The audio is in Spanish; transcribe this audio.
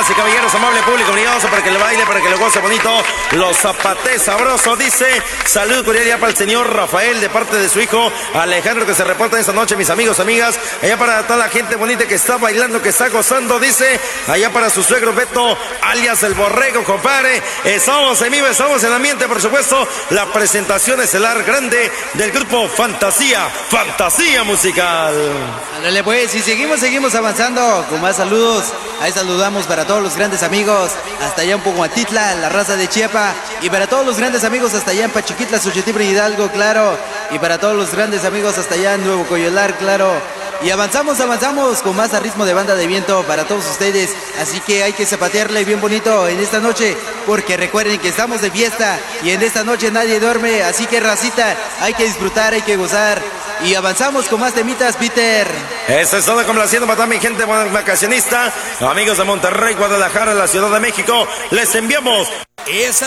Damas y caballeros, amable público brilloso, para que le baile, para que lo goce bonito, los zapatés sabrosos, dice. Salud cordial ya para el señor Rafael, de parte de su hijo Alejandro, que se reporta esta noche, mis amigos, amigas. Allá para toda la gente bonita que está bailando, que está gozando, dice. Allá para su suegro Beto, alias el Borrego, compadre. Estamos en vivo, estamos en ambiente, por supuesto. La presentación estelar grande del grupo Fantasía Musical. Ándale pues, y seguimos avanzando con más saludos. Ahí saludamos para todos los grandes amigos hasta allá en Poguatitla, la raza de Chiapa, y para todos los grandes amigos hasta allá en Pachiquitla, Xochitl Hidalgo, claro, y para todos los grandes amigos hasta allá en Nuevo Coyolar, claro. Y avanzamos con más a ritmo de banda de viento para todos ustedes. Así que hay que zapatearle bien bonito en esta noche, porque recuerden que estamos de fiesta y en esta noche nadie duerme. Así que racita, hay que disfrutar, hay que gozar. Y avanzamos con más temitas, Peter. Eso es todo, complaciendo para toda mi gente vacacionista, amigos de Monterrey, Guadalajara, la Ciudad de México. Les enviamos esa